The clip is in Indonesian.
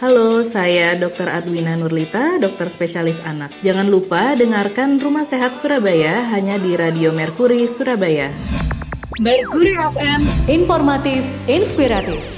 Halo, saya Dr. Adwina Nurlita, dokter spesialis anak. Jangan lupa dengarkan Rumah Sehat Surabaya hanya di Radio Merkuri Surabaya. Merkuri FM, informatif, inspiratif.